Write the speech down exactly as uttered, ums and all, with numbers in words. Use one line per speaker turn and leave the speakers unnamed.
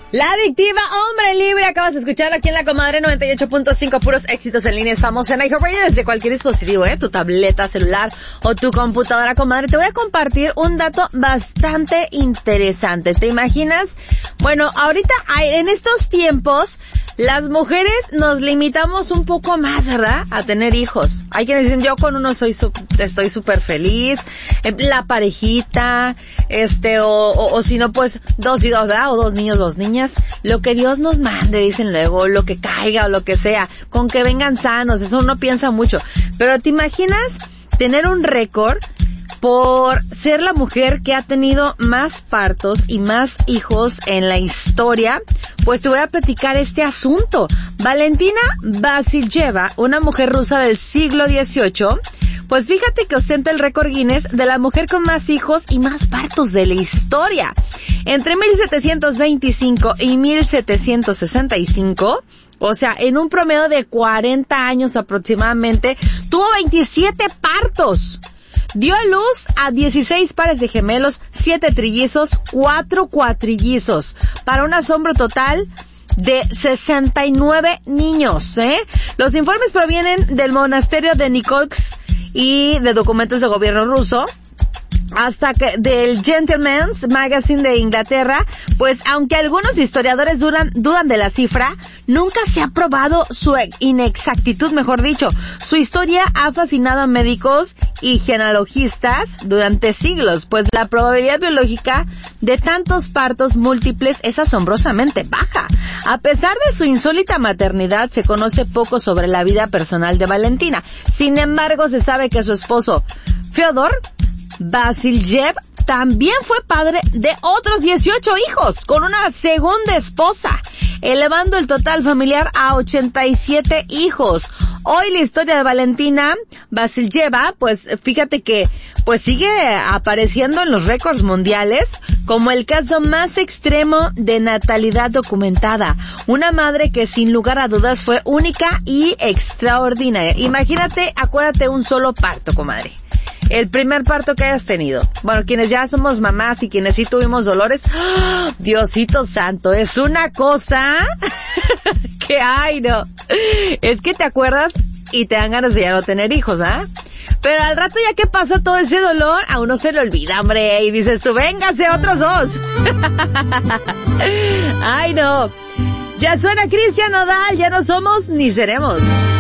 La Adictiva, Hombre Libre, acabas de escuchar aquí en La Comadre noventa y ocho punto cinco, puros éxitos en línea. Estamos en iHeartRadio desde cualquier dispositivo, ¿eh? Tu tableta, celular o tu computadora, comadre. Te voy a compartir un dato bastante interesante. ¿Te imaginas? Bueno, ahorita en estos tiempos las mujeres nos limitamos un poco más, ¿verdad? A tener hijos. Hay quienes dicen, yo con uno soy su, estoy súper feliz, la parejita, este, o, o, o si no, pues, dos y dos, ¿verdad? O dos niños, dos niñas. Lo que Dios nos mande, dicen luego, lo que caiga o lo que sea, con que vengan sanos, eso uno piensa mucho. Pero ¿te imaginas tener un récord por ser la mujer que ha tenido más partos y más hijos en la historia? Pues te voy a platicar este asunto. Valentina Vasilyeva, una mujer rusa del siglo dieciocho, pues fíjate que ostenta el récord Guinness de la mujer con más hijos y más partos de la historia. Entre mil setecientos veinticinco y mil setecientos sesenta y cinco, o sea, en un promedio de cuarenta años aproximadamente, tuvo veintisiete partos. Dio a luz a dieciséis pares de gemelos, siete trillizos, cuatro cuatrillizos, para un asombro total de sesenta y nueve niños, ¿eh? Los informes provienen del monasterio de Nikolsk y de documentos de gobierno ruso, hasta que del Gentleman's Magazine de Inglaterra. Pues aunque algunos historiadores dudan, dudan de la cifra, nunca se ha probado su inexactitud, mejor dicho. Su historia ha fascinado a médicos y genealogistas durante siglos, pues la probabilidad biológica de tantos partos múltiples es asombrosamente baja. A pesar de su insólita maternidad, se conoce poco sobre la vida personal de Valentina. Sin embargo, se sabe que su esposo, Fyodor Vasilyev, también fue padre de otros dieciocho hijos con una segunda esposa, elevando el total familiar a ochenta y siete hijos. Hoy la historia de Valentina Vasilyeva, pues fíjate que pues sigue apareciendo en los récords mundiales como el caso más extremo de natalidad documentada. Una madre que sin lugar a dudas fue única y extraordinaria. Imagínate, acuérdate, un solo parto, comadre. El primer parto que hayas tenido. Bueno, quienes ya somos mamás y quienes sí tuvimos dolores, ¡oh, Diosito santo! Es una cosa que, ay, no. Es que te acuerdas y te dan ganas de ya no tener hijos, ¿ah? Pero al rato ya que pasa todo ese dolor, a uno se le olvida, hombre, y dices tú, véngase, otros dos. Ay, no. Ya suena Cristian Nodal, ya no somos ni seremos.